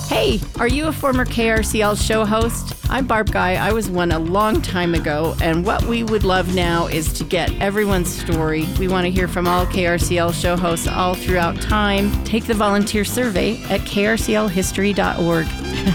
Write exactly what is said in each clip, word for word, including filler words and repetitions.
Hey, are you a former K R C L show host? I'm Barb Guy. I was one a long time ago, and what we would love now is to get everyone's story. We want to hear from all K R C L show hosts all throughout time. Take the volunteer survey at k r c l history dot org.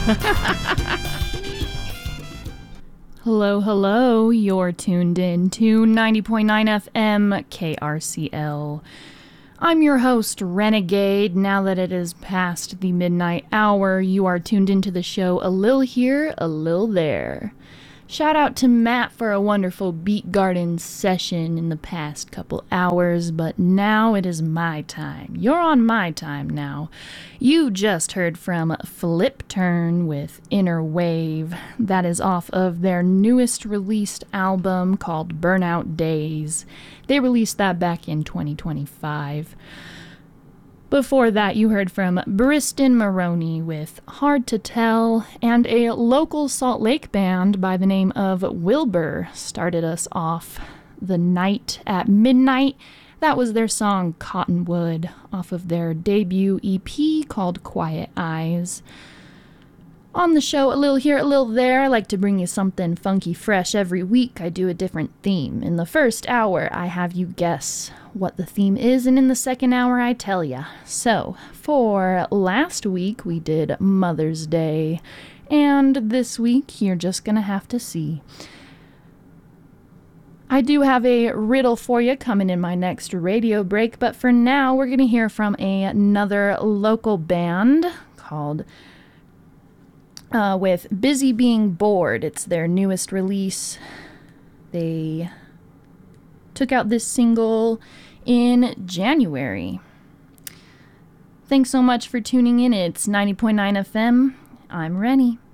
Hello, hello. You're tuned in to ninety point nine F M K R C L. I'm your host, Renegade. Now that it is past the midnight hour, you are tuned into the show A Lil Here, A Lil There. Shout out to Matt for a wonderful Beat Garden session in the past couple hours, but now it is my time. You're on my time now. You just heard from Flip Turn with Inner Wave. That is off of their newest released album called Burnout Days. They released that back in twenty twenty-five. Before that, you heard from Briston Maroney with Hard to Tell, and a local Salt Lake band by the name of Wilbur started us off the night at midnight. That was their song Cottonwood off of their debut E P called Quiet Eyes. On the show, A Lil Here, A Lil There, I like to bring you something funky fresh every week. I do a different theme. In the first hour, I have you guess what the theme is, and in the second hour, I tell ya. So, for last week, we did Mother's Day, and this week, you're just gonna have to see. I do have a riddle for you coming in my next radio break, but for now, we're gonna hear from a, another local band called... Uh, with Busy Being Bored. It's their newest release. They took out this single in January. Thanks so much for tuning in. It's ninety point nine F M. I'm Rennie.